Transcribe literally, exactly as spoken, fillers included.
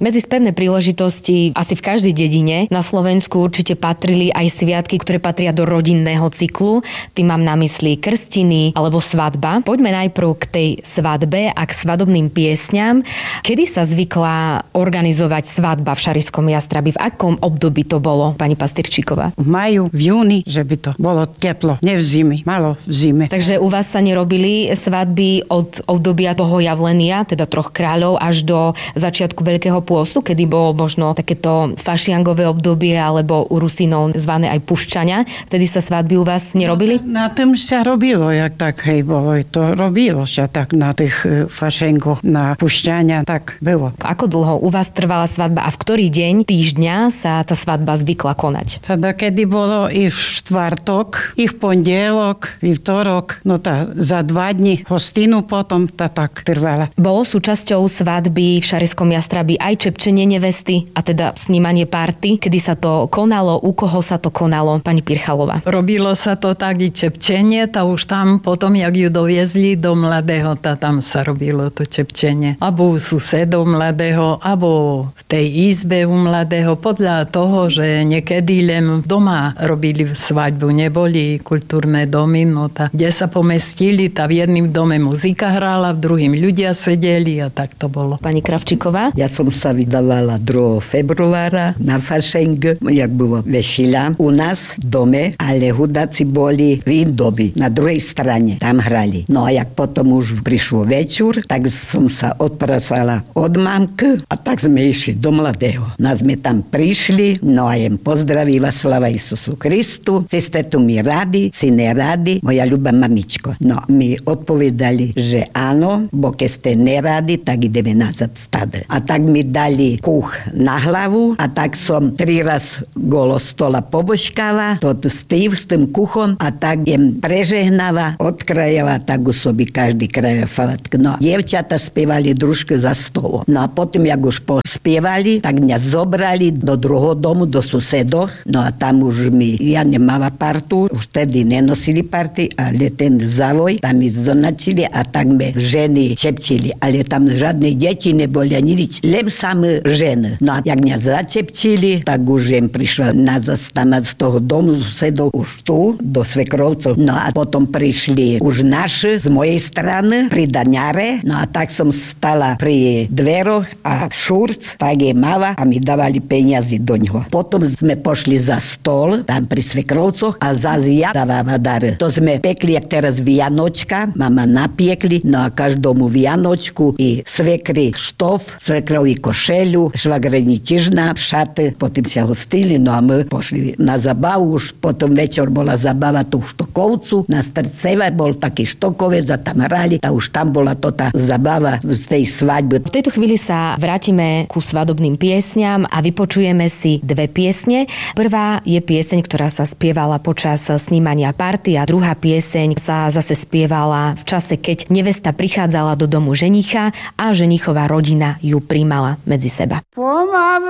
Medzi spätné príležitosti asi v každej dedine na Slovensku určite patrili aj sviatky, ktoré patria do rodinného cyklu. Tým mám na mysli krstiny alebo svadba. Poďme najprv k tej svadbe a k svadobným piesňam. Kedy sa zvykla organizovať svadba v Šarišskom Jastrabi? V akom období to bolo, pani Pastyrčíková? V maju, v júni, že by to bolo teplo. Ne v zime, malo v zime. Takže u vás sa nerobili svadby od obdobia toho javlenia, teda troch kráľov, až do začiatku Veľkého pôstu, kedy bolo možno takéto fašiangové obdobie, alebo u Rusínov zvané aj puščania. Vtedy sa svadby u vás nerobili? Na, na tým sa robilo, jak tak, hej, bolo. To robilo sa tak na tých fašengoch, na pušťania, tak bylo. Ako dlho u vás trvala svadba a v ktorý deň týždňa sa tá svadba zvykla konať? Teda kedy bolo i v štvrtok, i v pondelok, i v torok, no tá za dva dni hostinu potom tá tak trvala. Bolo súčasťou svadby v Šarišskom Jastrabi aj čepčenie nevesty a teda snímanie party, kedy sa to konalo, u koho sa to konalo, pani Pirchalová? Robilo sa to tak i čepčenie, tá už tam potom, jak ju doviezli do Mladého, tá tam sa robilo to čepčenie. Abo u susedov Mladého, abo v tej izbe u Mladého, podľa toho, že niekedy len doma robili svadbu, neboli kultúrne domy, no tá, kde sa pomestili, tá v jedným dome muzika hrála, v druhým ľudia sedeli a tak to bolo. Pani Kravčíková? Ja som sa vydávala druhého februára na fašeng, jak bolo vešila u nás v dome, ale hudáci boli v domy, na druhej strane, tam hrali. No a jak potom už prišlo večer, tak som sa odprasala od mamky a tak sme išli do Mladého. No sme tam prišli, no a jem pozdravíva, slava Isusu Kristu, si ste tu mi radi, si neradi, moja ľubá mamičko. No, mi odpovedali, že áno, bo keď ste neradi, tak ideme nazad stade. A tak mi dali kuch na hlavu a tak som tri raz golo stola pobožkáva, to s tým, s tým kuchom a tak jem prežehnava, odkrajava, tak u sobi každý kraja favatk. No, dievčata spievali družke za stolo. No a potom, jak už pospievali, tak mňa zobrali do druhého domu, do susedoch. No a tam už mi, ja nemala partu, už tedy nenosili party, ale ten zavoj, tam mi zonačili a tak me ženy čepčili. Ale tam žiadne deti neboli ani nič, len samé ženy. No a jak mňa začepčili, tak už jem prišla na zastamať z toho domu susedov už tu, do svekrovcov. No a potom prišli už naši z mojej strany pri daňare. No a tak som stala pri dveroch a šurc, tak je mava a mi dávali peniazy do ňoho. Potom sme pošli za stol, tam pri svekrovcoch a zase ja dávala dare. To sme pekli, jak teraz Vianočka, mama napiekli, no a každomu Vianočku i svekri štof, svekrovi košelu, švagreni tižna, šaty, potom sa hostili, no a my pošli na zabavu, už potom večer bola zabava tu v Štokovcu, na Strceve bol taký štokovec a tam hrali, a už tam bola to tá zabava z tej svadby. V tejto chvíli sa vrátime ku svadobným piesňam a vypočujeme si dve piesne. Prvá je pieseň, ktorá sa spievala počas snímania party a druhá pieseň sa zase spievala v čase, keď nevesta prichádzala do domu ženicha a ženichová rodina ju príjmala medzi seba. Pomáha